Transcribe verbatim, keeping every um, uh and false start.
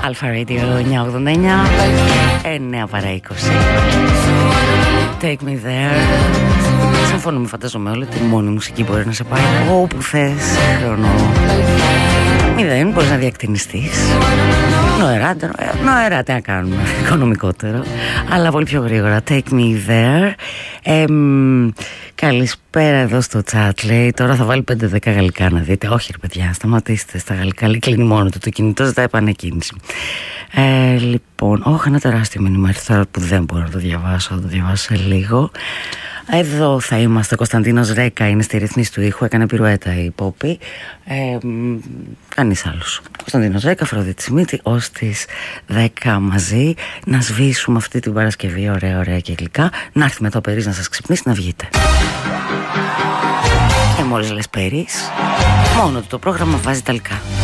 Αλφα Radio εννιακόσια ογδόντα εννιά, εννέα παρά είκοσι. Take me there. Συμφωνούμε, φαντάζομαι όλοι, ότι μόνη μουσική μπορεί να σε πάει όπου θες, χρόνο μηδέν, μπορείς να διακτηνιστείς. Νοερά, νοερά, τι να κάνουμε, οικονομικότερο, αλλά πολύ πιο γρήγορα. Take me there. Ε, καλησπέρα εδώ στο chat, λέει. Τώρα θα βάλει πέντε δέκα γαλλικά να δείτε. Όχι ρε παιδιά, σταματήστε στα γαλλικά, λέει, κλείνει μόνο του το κινητό, ζητάει επανεκκίνηση. Ε, λοιπόν, όχι, ένα τεράστιο μήνυμα τώρα που δεν μπορώ να το διαβάσω, θα το διαβάσω σε λίγο. Εδώ θα είμαστε. Ο Κωνσταντίνος Ρέκα είναι στη ρυθμίση του ήχου. Έκανε πυρουέτα η Πόπη. Ε, κανείς άλλος. Κωνσταντίνος Ρέκα, Αφροδίτη Σιμίτη, ως τις δέκα μαζί. Να σβήσουμε αυτή την Παρασκευή ωραία, ωραία και γλυκά. Να έρθει μετά ο Περής να σας ξυπνήσει, να βγείτε. Και μόλις λες Περής, μόνο του το πρόγραμμα βάζει τα λικά.